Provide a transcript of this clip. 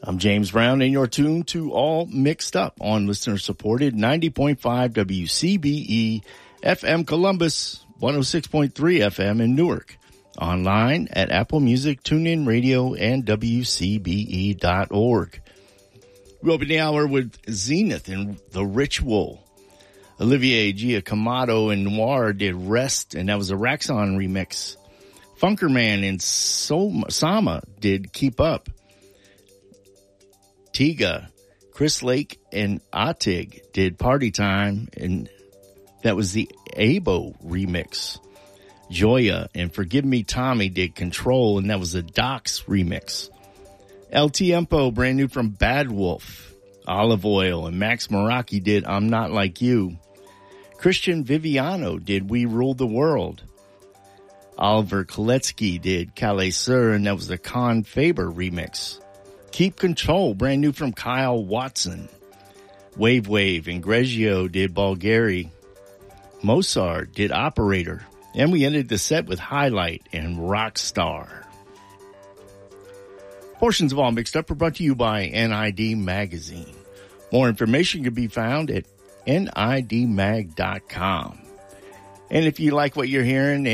I'm James Brown, and you're tuned to All Mixed Up on listener-supported 90.5 WCBE FM Columbus, 106.3 FM in Newark. Online at Apple Music, TuneIn Radio, and WCBE.org. We open the hour with Zenith and The Ritual. Olivier Giacomato and Noir did Rest, and that was a Raxon remix. Funkerman and Sama did Keep Up. Tiga, Chris Lake, and Atig did Party Time, and that was the Abo remix. Joya and Forgive Me Tommy did Control, and that was the Docs remix. El Tiempo, brand new from Bad Wolf. Olive Oil and Max Meraki did I'm Not Like You. Christian Viviano did We Rule the World. Oliver Koletsky did Calais Sur, and that was the Con Faber remix. Keep Control, brand new from Kyle Watson. Wave and Greggio did Bulgari. Mozart did Operator. And we ended the set with Highlight and Rockstar. Portions of All Mixed Up are brought to you by NID Magazine. More information can be found at nidmag.com. And if you like what you're hearing